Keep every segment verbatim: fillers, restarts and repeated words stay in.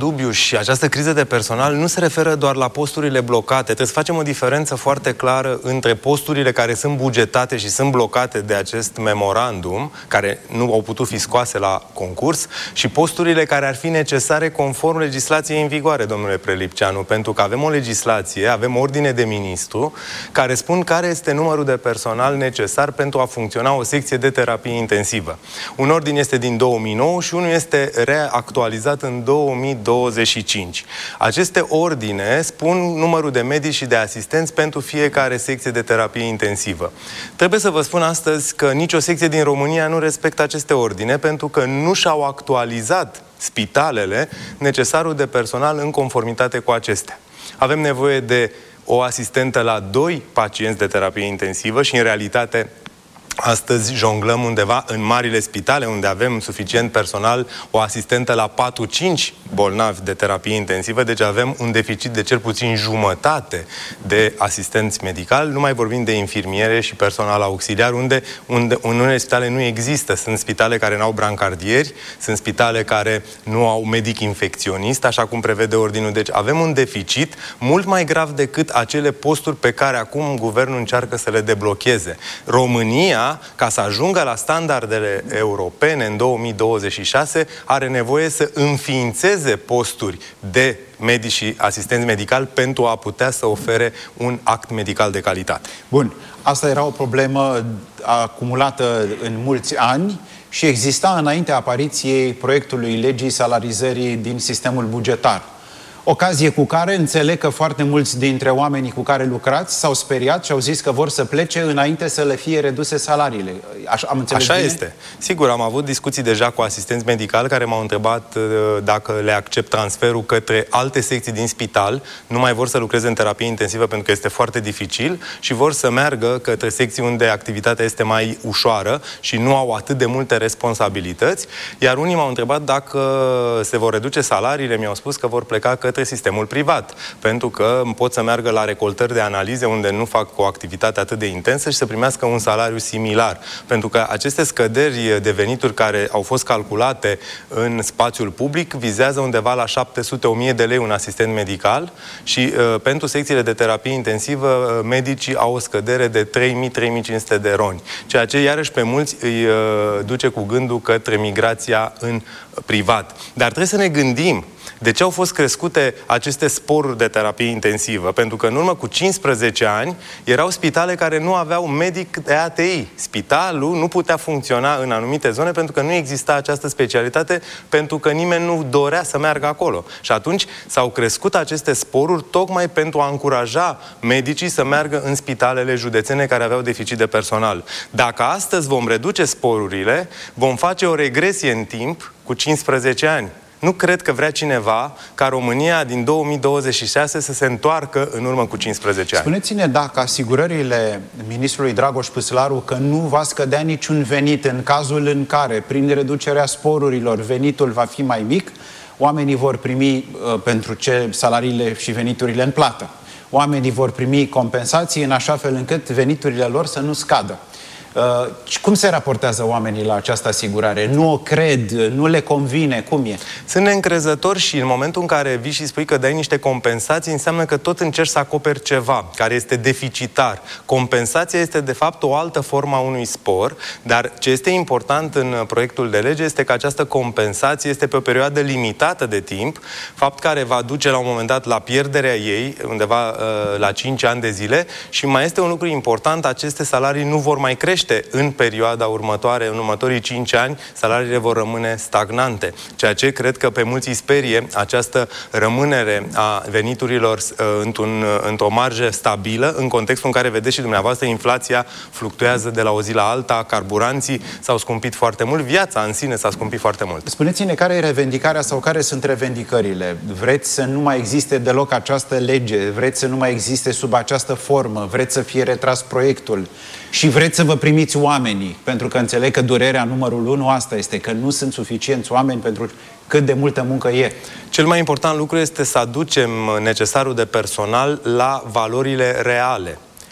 dubiu și această criză de personal nu se referă doar la posturile blocate. Trebuie să facem o diferență foarte clară între posturile care sunt bugetate și sunt blocate de acest memorandum, care nu au putut fi scoase la concurs, și posturile care ar fi necesare conform legislației în vigoare, domnule Prelipceanu, pentru că avem o legislație, avem ordine de ministru, care spun care este numărul de personal necesar pentru a funcționa o secție de terapie intensivă. Un ordin este din două mii nouă și unul este reactualizat în două mii douăzeci și cinci. Aceste ordine spun numărul de medici și de asistenți pentru fiecare secție de terapie intensivă. Trebuie să vă spun astăzi că nicio secție din România nu respectă aceste ordine pentru că nu și-au actualizat spitalele necesarul de personal în conformitate cu acestea. Avem nevoie de o asistentă la doi pacienți de terapie intensivă și, în realitate, astăzi jonglăm undeva în marile spitale, unde avem suficient personal, o asistentă la patru cinci bolnavi de terapie intensivă, deci avem un deficit de cel puțin jumătate de asistenți medicali, nu mai vorbim de infirmiere și personal auxiliar, unde, unde în unele spitale nu există. Sunt spitale care nu au brancardieri, sunt spitale care nu au medic infecționist, așa cum prevede ordinul. Deci avem un deficit mult mai grav decât acele posturi pe care acum guvernul încearcă să le deblocheze. România, ca să ajungă la standardele europene în două mii douăzeci și șase, are nevoie să înființeze posturi de medici și asistenți medicali pentru a putea să ofere un act medical de calitate. Bun. Asta era o problemă acumulată în mulți ani și exista înaintea apariției proiectului legii salarizării din sistemul bugetar. Ocazie cu care înțeleg că foarte mulți dintre oamenii cu care lucrați s-au speriat și au zis că vor să plece înainte să le fie reduse salariile. Așa, am înțeles Așa bine? este. Sigur, am avut discuții deja cu asistenți medicali care m-au întrebat uh, dacă le accept transferul către alte secții din spital, nu mai vor să lucreze în terapie intensivă pentru că este foarte dificil și vor să meargă către secții unde activitatea este mai ușoară și nu au atât de multe responsabilități, iar unii m-au întrebat dacă se vor reduce salariile, mi-au spus că vor pleca către sistemul privat, pentru că pot să meargă la recoltări de analize unde nu fac o activitate atât de intensă și să primească un salariu similar. Pentru că aceste scăderi de venituri care au fost calculate în spațiul public vizează undeva la șapte sute - o mie de lei un asistent medical și uh, pentru secțiile de terapie intensivă uh, medicii au o scădere de trei mii - trei mii cinci sute de roni, ceea ce iarăși pe mulți îi uh, duce cu gândul către migrația în privat. Dar trebuie să ne gândim de ce au fost crescute aceste sporuri de terapie intensivă? Pentru că în urmă cu cincisprezece ani erau spitale care nu aveau medic de A T I. Spitalul nu putea funcționa în anumite zone pentru că nu exista această specialitate, pentru că nimeni nu dorea să meargă acolo. Și atunci s-au crescut aceste sporuri tocmai pentru a încuraja medicii să meargă în spitalele județene care aveau deficit de personal. Dacă astăzi vom reduce sporurile, vom face o regresie în timp cu cincisprezece ani. Nu cred că vrea cineva ca România din două mii douăzeci și șase să se întoarcă în urmă cu cincisprezece ani. Spuneți-ne dacă asigurările ministrului Dragoș Păsălaru că nu va scădea niciun venit în cazul în care, prin reducerea sporurilor, venitul va fi mai mic, oamenii vor primi uh, pentru ce salariile și veniturile în plată. Oamenii vor primi compensații în așa fel încât veniturile lor să nu scadă. Uh, cum se raportează oamenii la această asigurare? Nu o cred? Nu le convine? Cum e? Sunt neîncrezători și în momentul în care vii și spui că dai niște compensații, înseamnă că tot încerci să acoperi ceva care este deficitar. Compensația este de fapt o altă formă a unui spor, dar ce este important în proiectul de lege este că această compensație este pe o perioadă limitată de timp, fapt care va duce la un moment dat la pierderea ei, undeva uh, la cinci ani de zile, și mai este un lucru important, aceste salarii nu vor mai crește în perioada următoare, în următorii cinci ani, salariile vor rămâne stagnante. Ceea ce cred că pe mulți îi sperie această rămânere a veniturilor uh, într-un, uh, într-o marjă stabilă, în contextul în care vedeți și dumneavoastră, inflația fluctuează de la o zi la alta, carburanții s-au scumpit foarte mult, viața în sine s-a scumpit foarte mult. Spuneți-ne care e revendicarea sau care sunt revendicările? Vreți să nu mai existe deloc această lege? Vreți să nu mai existe sub această formă? Vreți să fie retras proiectul? Și vreți să vă primiți oamenii? Pentru că înțeleg că durerea numărul unu asta este, că nu sunt suficienți oameni pentru cât de multă muncă e. Cel mai important lucru este să aducem necesarul de personal la valorile reale.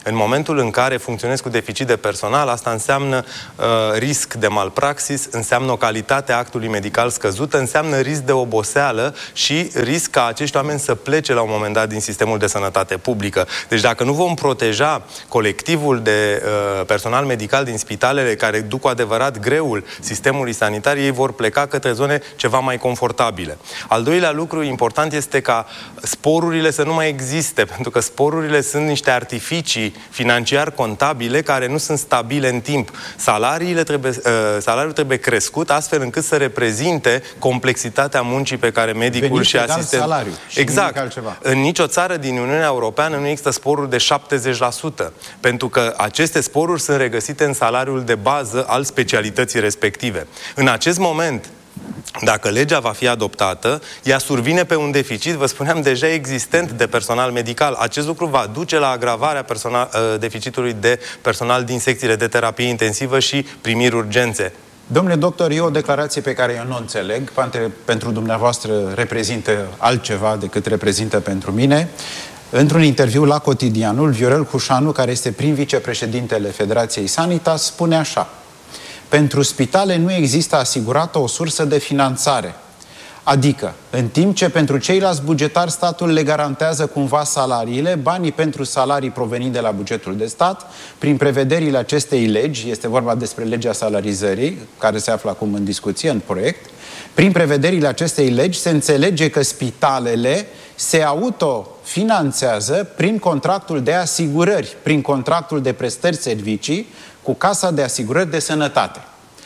În momentul în care funcționezi cu deficit de personal, asta înseamnă uh, risc de malpraxis, înseamnă o calitate a actului medical scăzută, înseamnă risc de oboseală și risc ca acești oameni să plece la un moment dat din sistemul de sănătate publică. Deci dacă nu vom proteja colectivul de uh, personal medical din spitalele care duc cu adevărat greul sistemului sanitar, ei vor pleca către zone ceva mai confortabile. Al doilea lucru important este ca sporurile să nu mai existe, pentru că sporurile sunt niște artificii financiar-contabile care nu sunt stabile în timp. Salariile trebuie, uh, salariul trebuie crescut astfel încât să reprezinte complexitatea muncii pe care medicul Venit și asistentul... Exact. În nicio țară din Uniunea Europeană nu există sporuri de șaptezeci la sută, pentru că aceste sporuri sunt regăsite în salariul de bază al specialității respective. În acest moment, dacă legea va fi adoptată, ea survine pe un deficit, vă spuneam, deja existent de personal medical. Acest lucru va duce la agravarea personal, deficitului de personal din secțiile de terapie intensivă și primiri urgențe. Domnule doctor, e o declarație pe care eu nu o înțeleg. Pentru dumneavoastră reprezintă altceva decât reprezintă pentru mine. Într-un interviu la Cotidianul, Viorel Cușanu, care este prim vicepreședintele Federației Sanitas, spune așa: pentru spitale nu există asigurată o sursă de finanțare. Adică, în timp ce pentru ceilalți bugetari statul le garantează cumva salariile, banii pentru salarii provenind de la bugetul de stat, prin prevederile acestei legi, este vorba despre legea salarizării, care se află acum în discuție, în proiect, prin prevederile acestei legi se înțelege că spitalele se autofinanțează prin contractul de asigurări, prin contractul de prestări servicii cu Casa de Asigurări de Sănătate.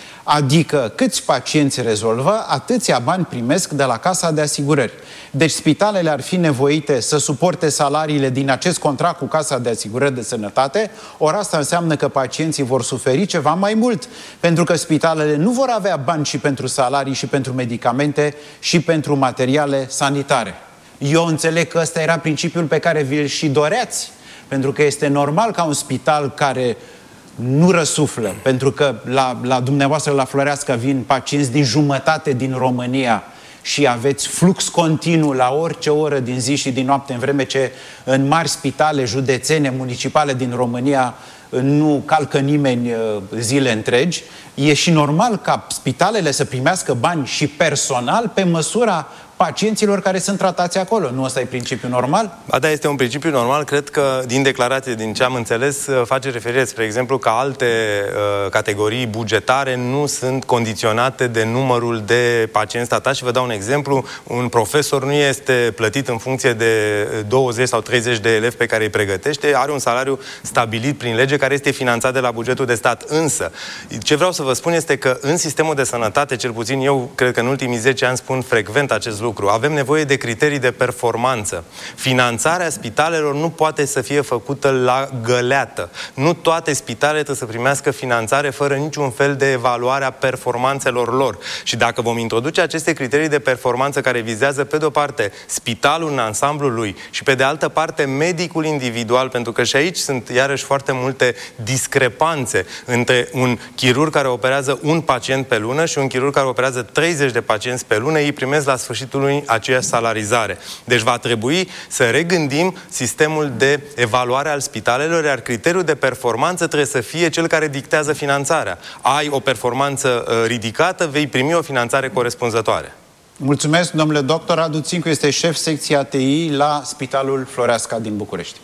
Adică câți pacienți rezolvă, atâția bani primesc de la Casa de Asigurări. Deci spitalele ar fi nevoite să suporte salariile din acest contract cu Casa de Asigurări de Sănătate, ori asta înseamnă că pacienții vor suferi ceva mai mult, pentru că spitalele nu vor avea bani și pentru salarii, și pentru medicamente, și pentru materiale sanitare. Eu înțeleg că ăsta era principiul pe care vi-l și doreați, pentru că este normal ca un spital care nu răsuflă, pentru că la, la dumneavoastră la Floreasca vin pacienți din jumătate din România și aveți flux continuu la orice oră din zi și din noapte, în vreme ce în mari spitale județene, municipale din România nu calcă nimeni zile întregi, e și normal ca spitalele să primească bani și personal pe măsura pacienților care sunt tratați acolo. Nu ăsta e principiul normal? Ba da, este un principiu normal. Cred că din declarație, din ce am înțeles, face referire, spre exemplu, că alte uh, categorii bugetare nu sunt condiționate de numărul de pacienți tratați. Și vă dau un exemplu. Un profesor nu este plătit în funcție de douăzeci sau treizeci de elevi pe care îi pregătește. Are un salariu stabilit prin lege care este finanțat de la bugetul de stat. Însă, ce vreau să vă spun este că în sistemul de sănătate, cel puțin eu cred că în ultimii zece ani spun frecvent acest lucru, lucru. Avem nevoie de criterii de performanță. Finanțarea spitalelor nu poate să fie făcută la găleată. Nu toate spitalele trebuie să primească finanțare fără niciun fel de evaluare a performanțelor lor. Și dacă vom introduce aceste criterii de performanță care vizează, pe de-o parte, spitalul în ansamblul lui și, pe de altă parte, medicul individual, pentru că și aici sunt, iarăși, foarte multe discrepanțe între un chirurg care operează un pacient pe lună și un chirurg care operează treizeci de pacienți pe lună, ei primesc la sfârșitul lunii aceeași salarizare. Deci va trebui să regândim sistemul de evaluare al spitalelor, iar criteriul de performanță trebuie să fie cel care dictează finanțarea. Ai o performanță uh, ridicată, vei primi o finanțare corespunzătoare. Mulțumesc, domnule doctor. Radu Țincu este șef secția T I la Spitalul Floreasca din București.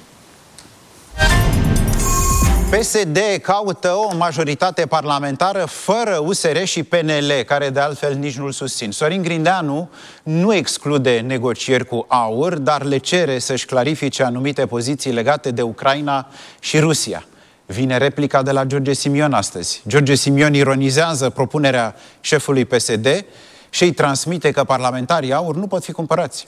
P S D caută o majoritate parlamentară fără U S R și P N L, care de altfel nici nu-l susțin. Sorin Grindeanu nu exclude negocieri cu AUR, dar le cere să-și clarifice anumite poziții legate de Ucraina și Rusia. Vine replica de la George Simion astăzi. George Simion ironizează propunerea șefului P S D și îi transmite că parlamentarii AUR nu pot fi cumpărați.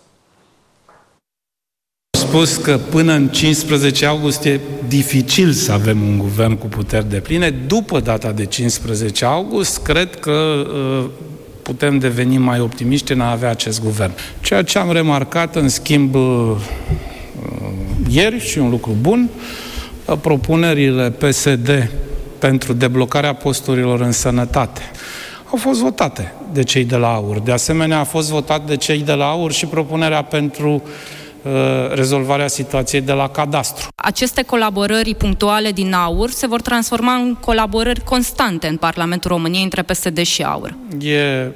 Spus că până în cincisprezece august e dificil să avem un guvern cu puteri depline. După data de cincisprezece august, cred că uh, putem deveni mai optimiști în a avea acest guvern. Ceea ce am remarcat, în schimb, uh, ieri, și un lucru bun, uh, propunerile P S D pentru deblocarea posturilor în sănătate au fost votate de cei de la AUR. De asemenea, a fost votat de cei de la AUR și propunerea pentru rezolvarea situației de la cadastru. Aceste colaborări punctuale din AUR se vor transforma în colaborări constante în Parlamentul României între P S D și AUR. E...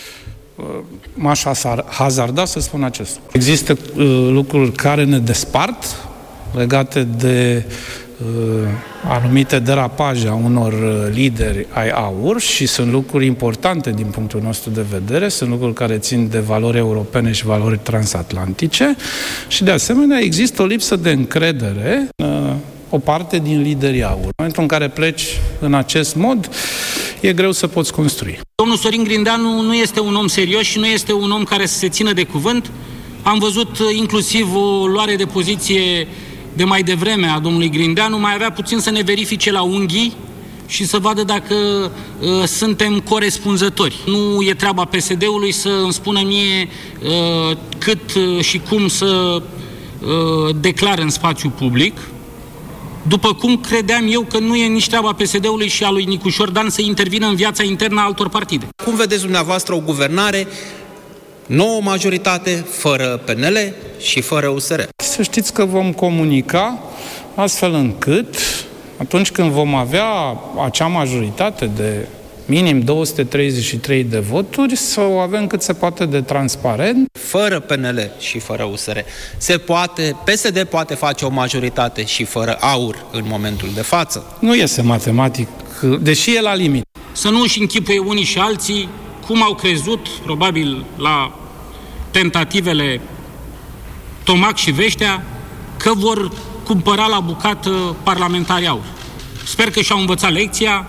m-aș hazarda să spun acest lucru. Există uh, lucruri care ne despart legate de uh, anumite derapaje a unor uh, lideri ai AUR și sunt lucruri importante din punctul nostru de vedere, sunt lucruri care țin de valori europene și valori transatlantice și de asemenea există o lipsă de încredere în uh, o parte din liderii AUR. În momentul în care pleci în acest mod, e greu să poți construi. Domnul Sorin Grindeanu nu este un om serios și nu este un om care să se țină de cuvânt. Am văzut inclusiv o luare de poziție de mai devreme a domnului Grindeanu, mai avea puțin să ne verifice la unghii și să vadă dacă uh, suntem corespunzători. Nu e treaba P S D-ului să îmi spună mie uh, cât uh, și cum să uh, declar în spațiu public, după cum credeam eu că nu e nici treaba P S D-ului și a lui Nicu Șordan să intervină în viața internă a altor partide. Cum vedeți dumneavoastră o guvernare, nouă majoritate, fără P N L și fără U S R? Să știți că vom comunica astfel încât, atunci când vom avea acea majoritate de minim două sute treizeci și trei de voturi, să o avem cât se poate de transparent. Fără P N L și fără U S R se poate, P S D poate face o majoritate și fără AUR în momentul de față. Nu iese matematic, deși e la limit. Să nu își închipuie unii și alții cum au crezut, probabil la tentativele Tomac și Veștea, că vor cumpăra la bucată parlamentarii AUR. Sper că și-au învățat lecția.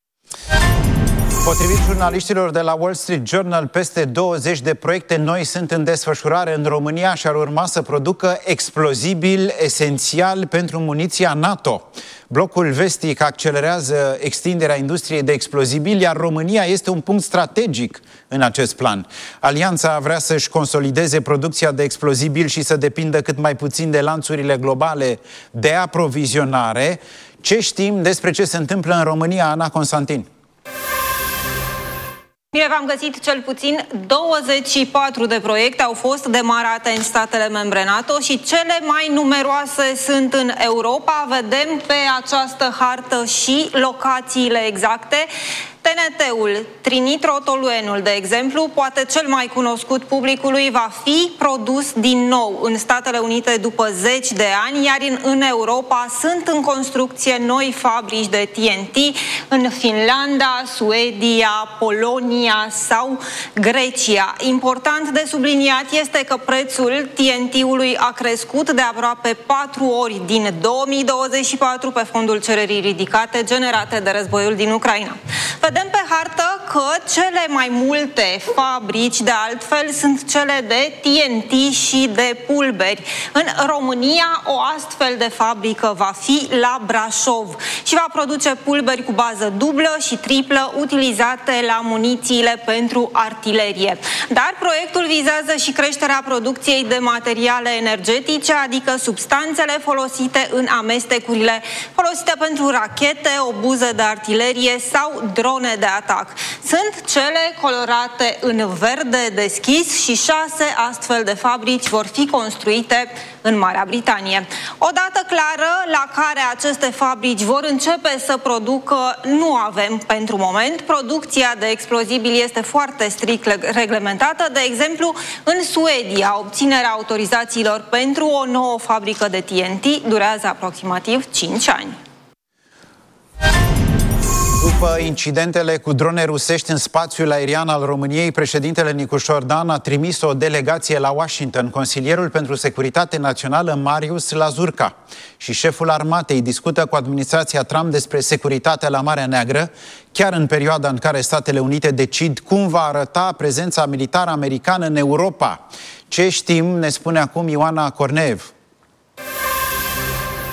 Potrivit jurnaliștilor de la Wall Street Journal, peste douăzeci de proiecte noi sunt în desfășurare în România și ar urma să producă explozibil esențial pentru muniția NATO. Blocul vestic accelerează extinderea industriei de explozibili, iar România este un punct strategic în acest plan. Alianța vrea să-și consolideze producția de explozibili și să depindă cât mai puțin de lanțurile globale de aprovizionare. Ce știm despre ce se întâmplă în România, Ana Constantin? Bine v-am găsit, cel puțin douăzeci și patru de proiecte au fost demarate în statele membre NATO și cele mai numeroase sunt în Europa. Vedem pe această hartă și locațiile exacte. T N T-ul, trinitrotoluenul, de exemplu, poate cel mai cunoscut publicului, va fi produs din nou în Statele Unite după zeci de ani, iar în, în Europa sunt în construcție noi fabrici de T N T în Finlanda, Suedia, Polonia sau Grecia. Important de subliniat este că prețul T N T-ului a crescut de aproape patru ori din două mii douăzeci și patru pe fondul cererii ridicate generate de războiul din Ucraina. Vedem pe hartă că cele mai multe fabrici, de altfel, sunt cele de T N T și de pulberi. În România, o astfel de fabrică va fi la Brașov și va produce pulberi cu bază dublă și triplă utilizate la munițiile pentru artilerie. Dar proiectul vizează și creșterea producției de materiale energetice, adică substanțele folosite în amestecurile folosite pentru rachete, obuze de artilerie sau drone de atac. Sunt cele colorate în verde deschis și șase astfel de fabrici vor fi construite în Marea Britanie. O dată clară la care aceste fabrici vor începe să producă nu avem pentru moment. Producția de explozibili este foarte strict reglementată. De exemplu, în Suedia, obținerea autorizațiilor pentru o nouă fabrică de T N T durează aproximativ cinci ani. După incidentele cu drone rusești în spațiul aerian al României, președintele Nicu Șordan a trimis o delegație la Washington. Consilierul pentru Securitate Națională, Marius Lazurca, și șeful armatei discută cu administrația Trump despre securitatea la Marea Neagră, chiar în perioada în care Statele Unite decid cum va arăta prezența militară americană în Europa. Ce știm, ne spune acum Ioana Corneev. Bun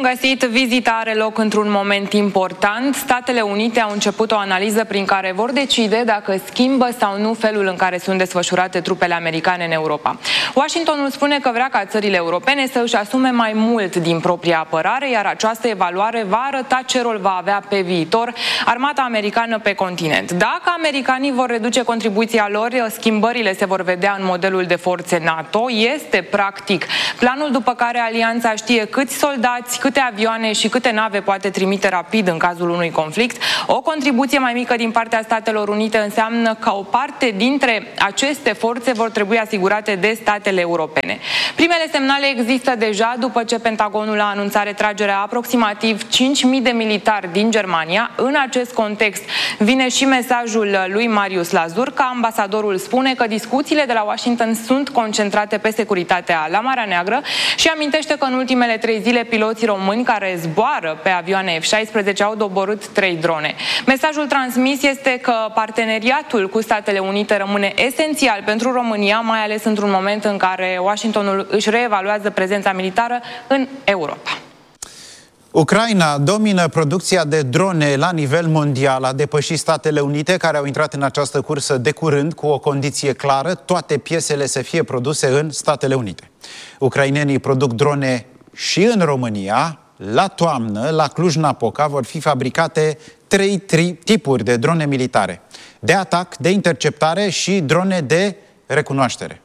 Bun găsit! Vizita are loc într-un moment important. Statele Unite au început o analiză prin care vor decide dacă schimbă sau nu felul în care sunt desfășurate trupele americane în Europa. Washingtonul spune că vrea ca țările europene să își asume mai mult din propria apărare, iar această evaluare va arăta ce rol va avea pe viitor armata americană pe continent. Dacă americanii vor reduce contribuția lor, schimbările se vor vedea în modelul de forțe NATO. Este, practic, planul după care alianța știe câți soldați, câte avioane și câte nave poate trimite rapid în cazul unui conflict. O contribuție mai mică din partea Statelor Unite înseamnă că o parte dintre aceste forțe vor trebui asigurate de statele europene. Primele semnale există deja după ce Pentagonul a anunțat retragerea aproximativ cinci mii de militari din Germania. În acest context vine și mesajul lui Marius Lazur, că ambasadorul spune că discuțiile de la Washington sunt concentrate pe securitatea la Marea Neagră și amintește că în ultimele trei zile piloții români care zboară pe avioane F șaisprezece au doborât trei drone. Mesajul transmis este că parteneriatul cu Statele Unite rămâne esențial pentru România, mai ales într-un moment în care Washingtonul își reevaluează prezența militară în Europa. Ucraina domină producția de drone la nivel mondial, a depășit Statele Unite, care au intrat în această cursă de curând cu o condiție clară: toate piesele să fie produse în Statele Unite. Ucrainenii produc drone și în România. La toamnă, la Cluj-Napoca, vor fi fabricate trei tipuri de drone militare: de atac, de interceptare și drone de recunoaștere.